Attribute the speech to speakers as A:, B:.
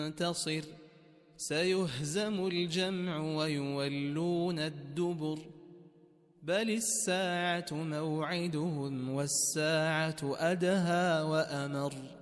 A: ينتصر سيهزم الجمع ويولون الدبر بل الساعة موعدهم والساعة أدهى وأمر